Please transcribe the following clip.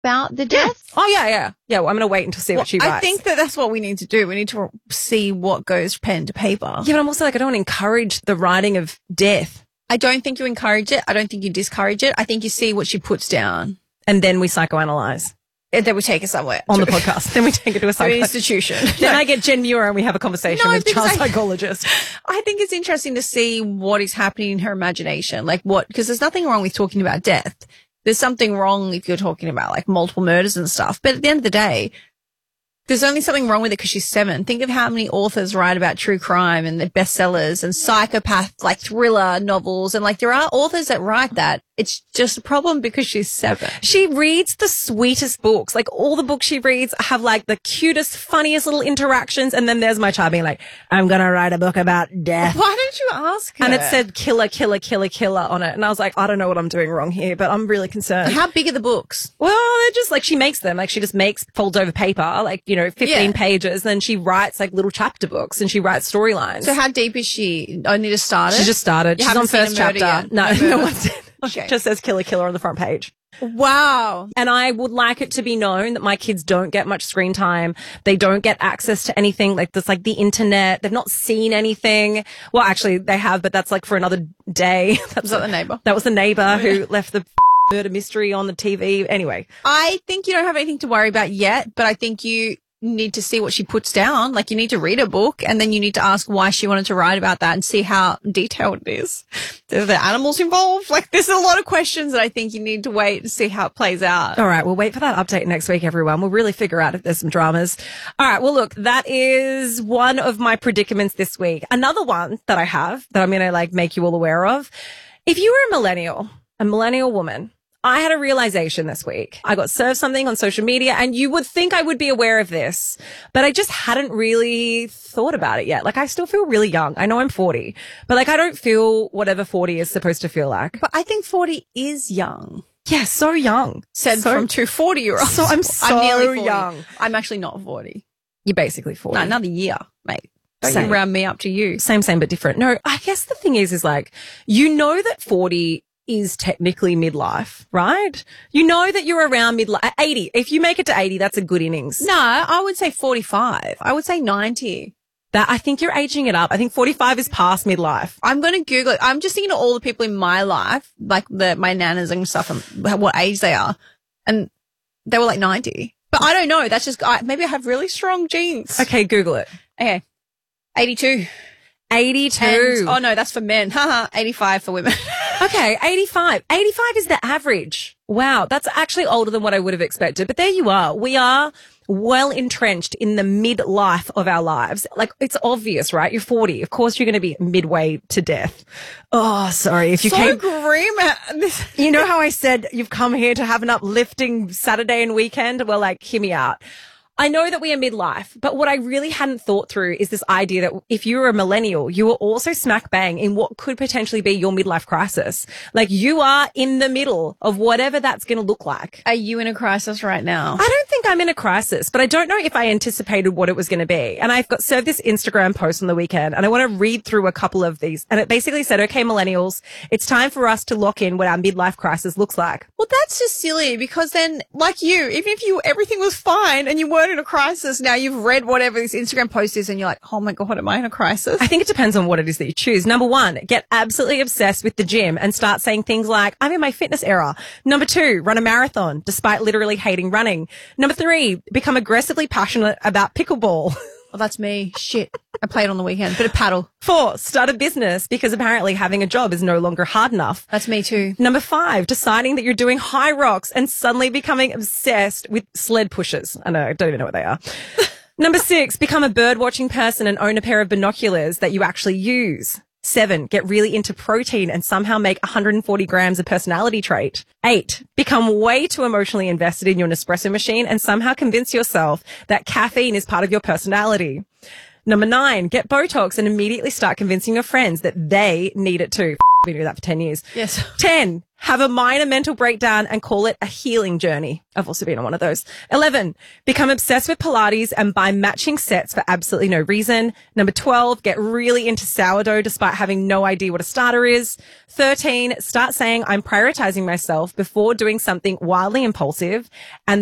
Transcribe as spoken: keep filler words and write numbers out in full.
about the death? Oh, yeah, yeah. Yeah, well, I'm going to wait until see Well, what she writes. I think that that's what we need to do. We need to see what goes pen to paper. Yeah, but I'm also like, I don't want to encourage the writing of death. I don't think you encourage it. I don't think you discourage it. I think you see what she puts down. And then we psychoanalyze. And then we take it somewhere. On the podcast. Then we take it to a To an psycho- institution. Then I get Jen Muir and we have a conversation No, with a because child I- psychologist. I think it's interesting to see what is happening in her imagination. Like what, because there's nothing wrong with talking about death. There's something wrong if you're talking about like multiple murders and stuff. But at the end of the day, there's only something wrong with it because she's seven. Think of how many authors write about true crime and the bestsellers and psychopath, like thriller novels. And like there are authors that write that. It's just a problem because she's seven. She reads the sweetest books. Like all the books she reads have like the cutest, funniest little interactions. And then there's my child being like, I'm going to write a book about death. Why don't you ask her? And it said killer, killer, killer, killer on it. And I was like, I don't know what I'm doing wrong here, but I'm really concerned. How big are the books? Well, they're just like, she makes them. Like she just makes, folds over paper, like, you know, fifteen Yeah. pages. Then she writes like little chapter books and she writes storylines. So how deep is she? Only just started? She just started. You She's on haven't seen first a murder chapter. yet? No, No no murder. one's in. Okay. It just says killer, killer on the front page. Wow. And I would like it to be known that my kids don't get much screen time. They don't get access to anything like this, like the internet. They've not seen anything. Well, actually they have, but that's like for another day. That's Was that the neighbor? That was the neighbor who left the murder mystery on the T V. Anyway. I think you don't have anything to worry about yet, but I think you need to see what she puts down. Like you need to read a book and then you need to ask why she wanted to write about that and see how detailed it is. Are there animals involved? Like there's a lot of questions that I think you need to wait to see how it plays out. All right. We'll wait for that update next week, everyone. We'll really figure out if there's some dramas. All right. Well, look, that is one of my predicaments this week. Another one that I have that I'm going to like make you all aware of. If you were a millennial, a millennial woman, I had a realization this week. I got served something on social media and you would think I would be aware of this, but I just hadn't really thought about it yet. Like I still feel really young. I know I'm forty, but like I don't feel whatever forty is supposed to feel like. But I think forty is young. Yeah, so young. Said So- from two forty year olds. So I'm so nearly forty. young. I'm actually not forty. You're basically forty. No, another year, mate. Don't Same. you round me up to you. Same, same, but different. No, I guess the thing is, is like, you know that forty is technically midlife, right? You know that you're around midlife, eighty. If you make it to eighty, that's a good innings. No, I would say forty-five. I would say ninety. That I think you're aging it up. I think forty-five is past midlife. I'm going to Google it. I'm just thinking of all the people in my life, like the, my nanas and stuff and what age they are. And they were like ninety. But I don't know. That's just, I, maybe I have really strong genes. Okay, Google it. Okay. eighty-two. eighty-two. And, oh no, that's for men. Haha. eighty-five for women. Okay, eighty-five. eighty-five is the average. Wow, that's actually older than what I would have expected. But there you are. We are well entrenched in the midlife of our lives. Like, it's obvious, right? You're forty. Of course, you're going to be midway to death. Oh, sorry. If you so came, grim. This- you know how I said you've come here to have an uplifting Saturday and weekend? Well, like, hear me out. I know that we are midlife, but what I really hadn't thought through is this idea that if you were a millennial, you were also smack bang in what could potentially be your midlife crisis. Like you are in the middle of whatever that's going to look like. Are you in a crisis right now? I don't think I'm in a crisis, but I don't know if I anticipated what it was going to be. And I've got served this Instagram post on the weekend and I want to read through a couple of these. And it basically said, okay, millennials, it's time for us to lock in what our midlife crisis looks like. Well, that's just silly because then, like you, even if you everything was fine and you weren't in a crisis, now you've read whatever this Instagram post is and you're like, oh my God, am I in a crisis? I think it depends on what it is that you choose. Number one, get absolutely obsessed with the gym and start saying things like, I'm in my fitness era. Number two, run a marathon despite literally hating running. Number three, become aggressively passionate about pickleball. Oh, that's me. Shit. I played on the weekend. Bit of paddle. Four, start a business because apparently having a job is no longer hard enough. That's me too. Number five, deciding that you're doing high rocks and suddenly becoming obsessed with sled pushers. I know, I don't even know what they are. Number six, become a bird watching person and own a pair of binoculars that you actually use. Seven, get really into protein and somehow make one hundred forty grams a personality trait. Eight, become way too emotionally invested in your Nespresso machine and somehow convince yourself that caffeine is part of your personality. Number nine, get Botox and immediately start convincing your friends that they need it too. been doing that for ten years. Yes. ten, have a minor mental breakdown and call it a healing journey. I've also been on one of those. eleven, become obsessed with Pilates and buy matching sets for absolutely no reason. Number twelve, get really into sourdough despite having no idea what a starter is. thirteen, start saying I'm prioritizing myself before doing something wildly impulsive. And